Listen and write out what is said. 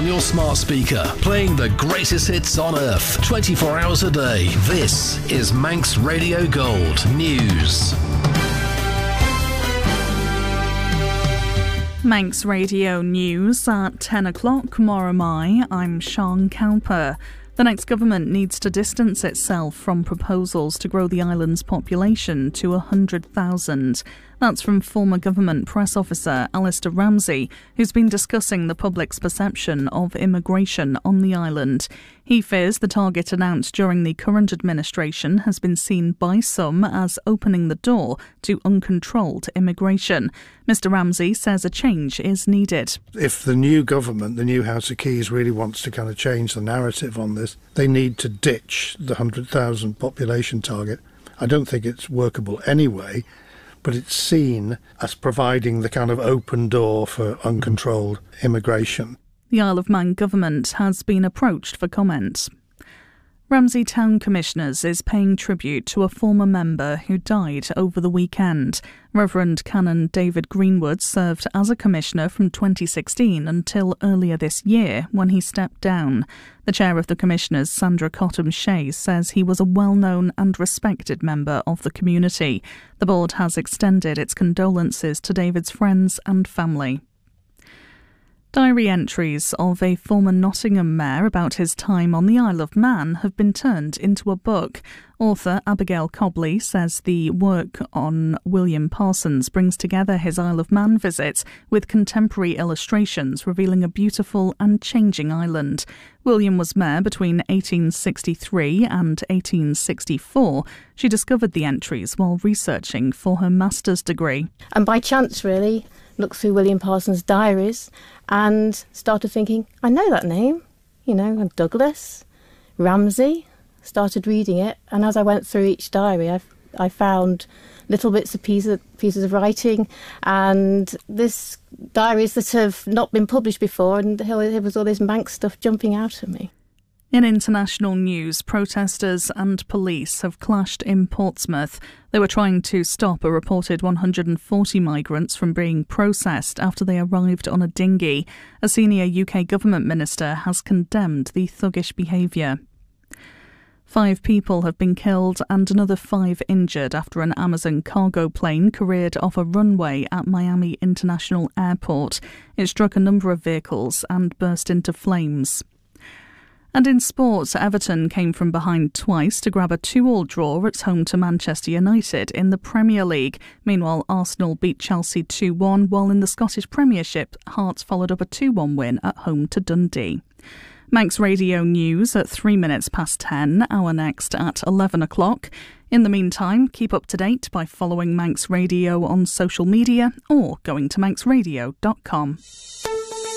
on your smart speaker, playing the greatest hits on earth, 24 hours a day. This is Manx Radio Gold News. Manx Radio News at 10 o'clock. Moramai, I'm Sean Cowper. The next government needs to distance itself from proposals to grow the island's population to 100,000. That's from former government press officer Alistair Ramsey, who's been discussing the public's perception of immigration on the island. He fears the target announced during the current administration has been seen by some as opening the door to uncontrolled immigration. Mr Ramsey says a change is needed. If the new government, the new House of Keys, really wants to kind of change the narrative on this, they need to ditch the 100,000 population target. I don't think it's workable anyway, but it's seen as providing the kind of open door for uncontrolled immigration. The Isle of Man government has been approached for comment. Ramsey Town Commissioners is paying tribute to a former member who died over the weekend. Reverend Canon David Greenwood served as a commissioner from 2016 until earlier this year when he stepped down. The chair of the commissioners, Sandra Cottam-Shea, says he was a well-known and respected member of the community. The board has extended its condolences to David's friends and family. Diary entries of a former Nottingham mayor about his time on the Isle of Man have been turned into a book. Author Abigail Cobley says the work on William Parsons brings together his Isle of Man visits with contemporary illustrations revealing a beautiful and changing island. William was mayor between 1863 and 1864. She discovered the entries while researching for her master's degree. And by chance, really, looked through William Parsons' diaries and started thinking, I know that name, Douglas, Ramsey. Started reading it, and as I went through each diary, I found little bits of pieces of writing, and this diaries that have not been published before, and there was all this Manx stuff jumping out at me. In international news, protesters and police have clashed in Portsmouth. They were trying to stop a reported 140 migrants from being processed after they arrived on a dinghy. A senior UK government minister has condemned the thuggish behaviour. 5 people have been killed and another 5 injured after an Amazon cargo plane careered off a runway at Miami International Airport. It struck a number of vehicles and burst into flames. And in sports, Everton came from behind twice to grab a 2-2 draw at home to Manchester United in the Premier League. Meanwhile, Arsenal beat Chelsea 2-1, while in the Scottish Premiership, Hearts followed up a 2-1 win at home to Dundee. Manx Radio News at 3 minutes past 10, our next at 11 o'clock. In the meantime, keep up to date by following Manx Radio on social media or going to manxradio.com.